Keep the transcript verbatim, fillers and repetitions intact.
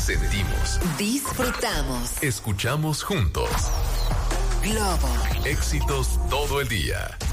sentimos, disfrutamos, escuchamos juntos. Globo. Éxitos todo el día.